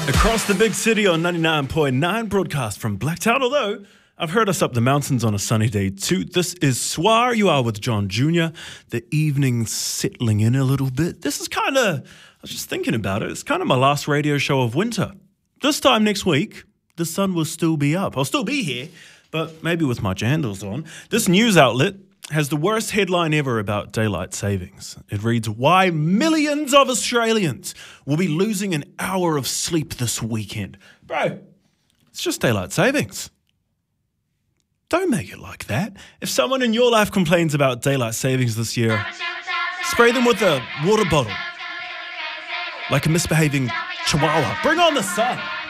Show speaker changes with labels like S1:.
S1: Across the big city on 99.9, broadcast from Blacktown. Although I've heard us up the mountains on a sunny day too. This is Soir. You are with John Jr. The evening's settling in a little bit. This is kind of, I was just thinking about it, it's kind of my last radio show of winter. This time next week, the sun will still be up. I'll still be here, but maybe with my jandals on. This news outlet has the worst headline ever about daylight savings. It reads, why millions of Australians will be losing an hour of sleep this weekend. Bro, it's just daylight savings. Don't make it like that. If someone in your life complains about daylight savings this year, spray them with a water bottle, like a misbehaving chihuahua. Bring on the sun.